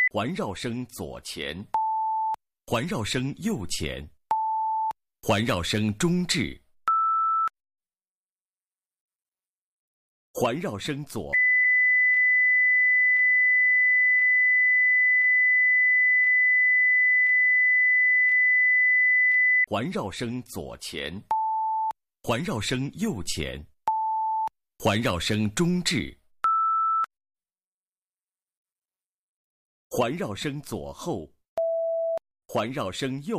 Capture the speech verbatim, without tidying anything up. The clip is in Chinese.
环绕声左前，环绕声右前，环绕声中置，环绕声左，环绕声左前，环绕声右前，环绕声中置，环绕声左后，环绕声右。